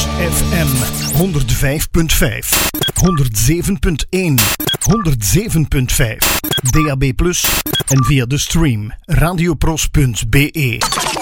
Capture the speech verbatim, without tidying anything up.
F M honderd vijf punt vijf, honderd zeven punt één, honderd zeven punt vijf, D A B plus en via de stream radiopros punt b e.